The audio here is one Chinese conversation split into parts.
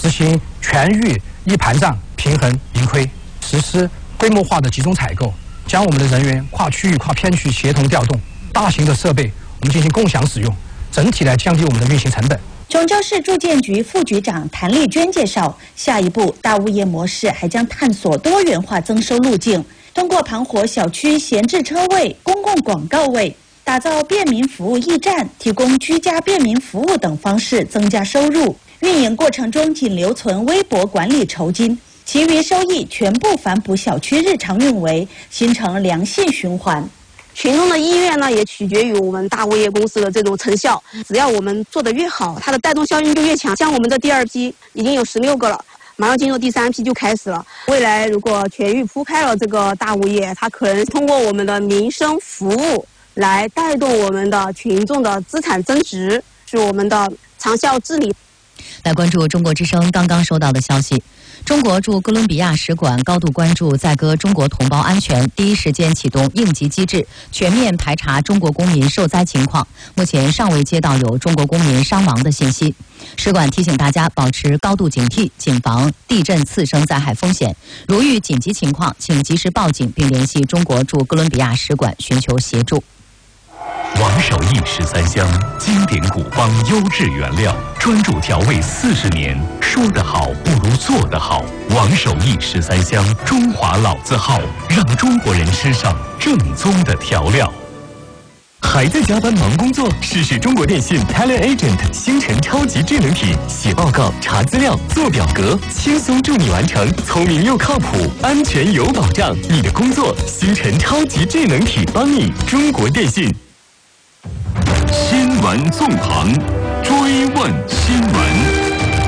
实行全域一盘账、平衡盈亏，实施规模化的集中采购，将我们的人员跨区域、跨片区协同调动，大型的设备我们进行共享使用，整体来降低我们的运行成本。 琼州市住建局副局长谭丽娟介绍，下一步大物业模式还将探索多元化增收路径，通过盘活小区闲置车位、公共广告位，打造便民服务驿站，提供居家便民服务等方式增加收入。运营过程中仅留存微薄管理酬金，其余收益全部反哺小区日常运维，形成良性循环。 群众的意愿呢，也取决于我们大物业公司的这种成效。只要我们做得越好，它的带动效应就越强。像我们的第2批已经有16个了，马上进入第3批就开始了。未来如果全域铺开了这个大物业，它可能通过我们的民生服务来带动我们的群众的资产增值，是我们的长效治理。 来关注中国之声刚刚收到的消息。中国驻哥伦比亚使馆高度关注在哥中国同胞安全，第一时间启动应急机制，全面排查中国公民受灾情况。目前尚未接到有中国公民伤亡的信息。使馆提醒大家保持高度警惕，谨防地震次生灾害风险。如遇紧急情况，请及时报警，并联系中国驻哥伦比亚使馆寻求协助。 王守义13香，经典古方，优质原料，专注调味40年。说得好不如做得好。王守义13香，中华老字号，让中国人吃上正宗的调料。还在加班忙工作？试试中国电信 TeleAgent 星辰超级智能体，写报告、查资料、做表格，轻松助你完成，聪明又靠谱，安全有保障。你的工作，星辰超级智能体帮你。中国电信。新闻纵横，追问新闻。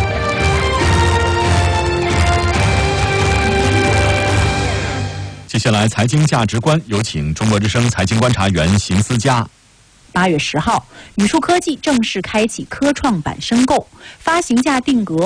接下来，财经价值观，有请中国之声财经观察员邢思佳。 8月10号，宇树科技正式开启科创板申购，发行价定格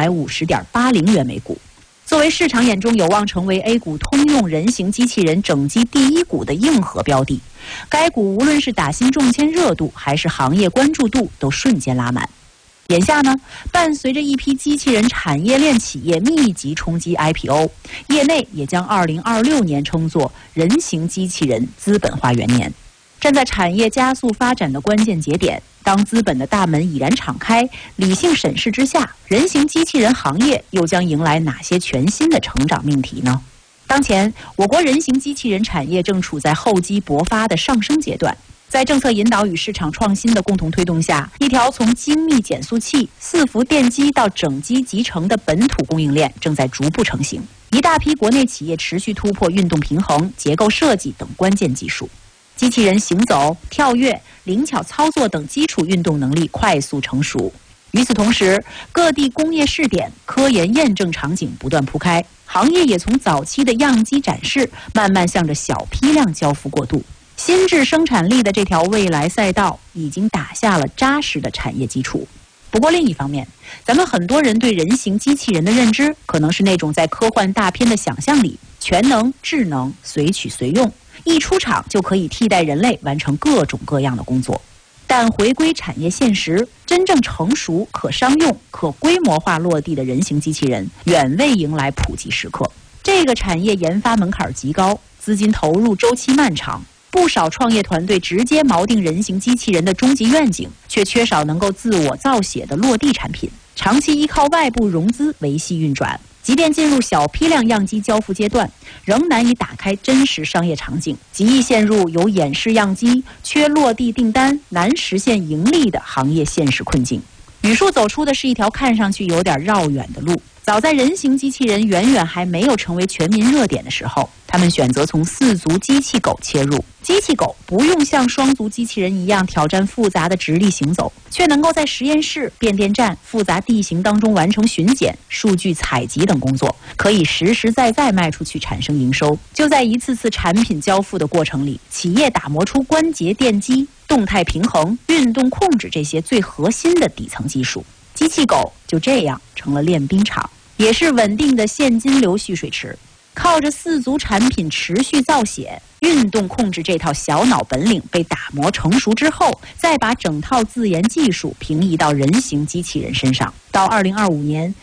150.80元每股。作为市场眼中有望成为 A 股通用人形机器人整机第1股的硬核标的，该股无论是打新中签热度还是行业关注度都瞬间拉满。眼下呢，伴随着一批机器人产业链企业密集冲击 IPO， 业内也将2026年称作人形机器人资本化元年。站在产业加速发展的关键节点，当资本的大门已然敞开，理性审视之下，人形机器人行业又将迎来哪些全新的成长命题呢？当前，我国人形机器人产业正处在厚积薄发的上升阶段。在政策引导与市场创新的共同推动下，一条从精密减速器、伺服电机到整机集成的本土供应链正在逐步成型。一大批国内企业持续突破运动平衡、结构设计等关键技术，机器人行走、跳跃、灵巧操作等基础运动能力快速成熟。与此同时，各地工业试点、科研验证场景不断铺开，行业也从早期的样机展示，慢慢向着小批量交付过渡。新质生产力的这条未来赛道已经打下了扎实的产业基础。不过另一方面，咱们很多人对人形机器人的认知，可能是那种在科幻大片的想象里，全能、智能、随取随用，一出场就可以替代人类完成各种各样的工作。但回归产业现实，真正成熟、可商用、可规模化落地的人形机器人，远未迎来普及时刻。这个产业研发门槛极高，资金投入周期漫长。不少创业团队直接锚定人形机器人的终极愿景，却缺少能够自我造血的落地产品，长期依靠外部融资维系运转。即便进入小批量样机交付阶段，仍难以打开真实商业场景，极易陷入有演示样机、缺落地订单、难实现盈利的行业现实困境。宇树走出的是一条看上去有点绕远的路。早在人形机器人远远还没有成为全民热点的时候，他们选择从4足机器狗切入。机器狗不用像双足机器人一样挑战复杂的直立行走，却能够在实验室、变电站、复杂地形当中完成巡检、数据采集等工作，可以实实在在卖出去产生营收。就在一次次产品交付的过程里，企业打磨出关节电机、动态平衡、运动控制这些最核心的底层技术。机器狗就这样成了练兵场，也是稳定的现金流蓄水池。靠着4足产品持续造血，运动控制这套小脑本领被打磨成熟之后，再把整套自研技术平移到人形机器人身上。到2025年，